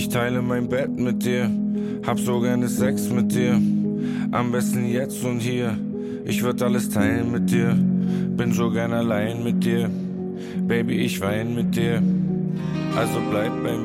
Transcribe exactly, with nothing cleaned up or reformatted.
Ich teile mein Bett mit dir, hab so gerne Sex mit dir. Am besten jetzt und hier, ich würd alles teilen mit dir. Bin so gern allein mit dir, Baby, ich wein mit dir. Also bleib bei mir.